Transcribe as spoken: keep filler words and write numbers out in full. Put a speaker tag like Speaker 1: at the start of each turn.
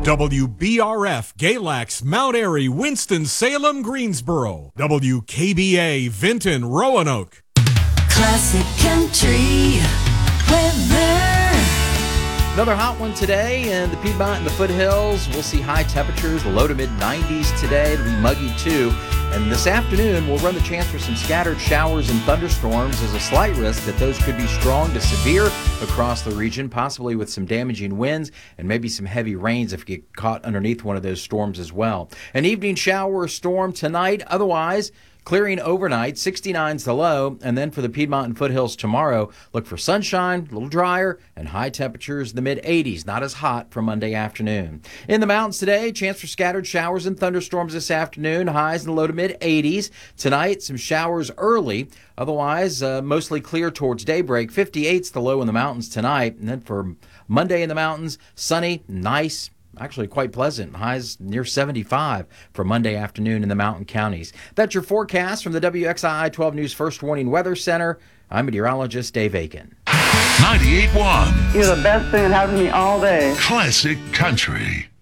Speaker 1: W B R F, Galax, Mount Airy, Winston-Salem, Greensboro. W K B A, Vinton, Roanoke.
Speaker 2: Classic Country weather.
Speaker 3: Another hot one today in the Piedmont and the foothills. We'll see high temperatures, low to mid nineties today. It'll be muggy too. And this afternoon, we'll run the chance for some scattered showers and thunderstorms. There's a slight risk that those could be strong to severe across the region, possibly with some damaging winds and maybe some heavy rains if you get caught underneath one of those storms as well. An evening shower or storm tonight. Otherwise, clearing overnight, sixty-nine's the low, and then for the Piedmont and foothills tomorrow, look for sunshine, a little drier, and high temperatures in the mid eighties, not as hot for Monday afternoon. In the mountains today, chance for scattered showers and thunderstorms this afternoon, highs in the low to mid eighties. Tonight, some showers early, otherwise uh, mostly clear towards daybreak. fifty-eight's the low in the mountains tonight, and then for Monday in the mountains, sunny, nice, actually quite pleasant. Highs near seventy-five for Monday afternoon in the mountain counties. That's your forecast from the W X I I twelve News First Warning Weather Center. I'm meteorologist Dave Aiken.
Speaker 4: ninety-eight point one.
Speaker 5: You're the best thing that happened to me all day.
Speaker 4: Classic Country.